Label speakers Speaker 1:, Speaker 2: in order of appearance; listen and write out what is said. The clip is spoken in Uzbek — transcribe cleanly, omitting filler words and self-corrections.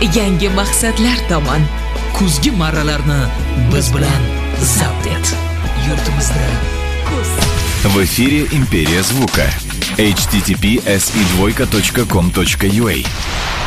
Speaker 1: yangi maqsadlar tomon.
Speaker 2: Kuzgi marralarni biz bilan zabt et. Yurtimizda kuz.
Speaker 3: В эфире «Империя звука». https://com.ua